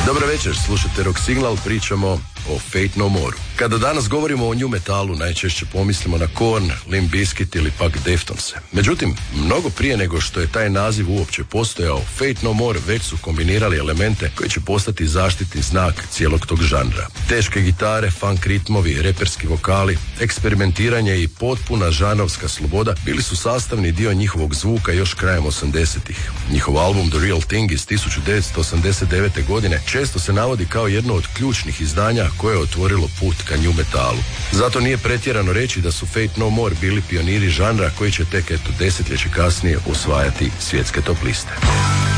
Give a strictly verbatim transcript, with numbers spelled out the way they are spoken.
Dobro večer, slušate Rock Signal, pričamo o Faith No More. Kada danas govorimo o new metalu, najčešće pomislimo na Korn, Limp Bizkit ili pak Deftonse. Međutim, mnogo prije nego što je taj naziv uopće postojao, Faith No More već su kombinirali elemente koji će postati zaštitni znak cijelog tog žanra. Teške gitare, funk ritmovi, reperski vokali, eksperimentiranje i potpuna žanrovska sloboda bili su sastavni dio njihovog zvuka još krajem osamdesetih. Njihov album The Real Thing iz tisuću devetsto osamdeset devete. godine često se navodi kao jedno od ključnih izdanja koje je otvorilo put ka new metalu. Zato nije pretjerano reći da su Faith No More bili pioniri žanra koji će tek eto desetljeće kasnije osvajati svjetske top liste.